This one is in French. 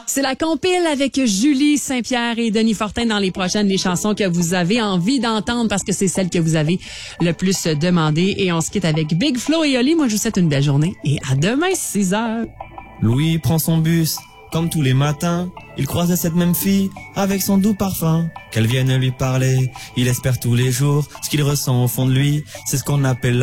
C'est la compile avec Julie Saint-Pierre et Denis Fortin dans les prochaines, les chansons que vous avez envie d'entendre parce que c'est celles que vous avez le plus demandé. Et on se quitte avec Big Flo et Oli. Moi, je vous souhaite une belle journée et à demain, 6h. Louis prend son bus, comme tous les matins. Il croise cette même fille avec son doux parfum. Qu'elle vienne lui parler, il espère tous les jours ce qu'il ressent au fond de lui. C'est ce qu'on appelle